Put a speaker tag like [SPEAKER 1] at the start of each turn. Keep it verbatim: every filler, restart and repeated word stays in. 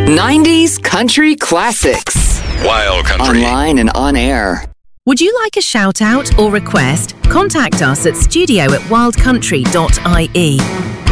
[SPEAKER 1] nineties country classics.
[SPEAKER 2] Wild Country.
[SPEAKER 1] Online and on air.
[SPEAKER 3] Would you like a shout out or request? Contact us at studio at wild country dot I E.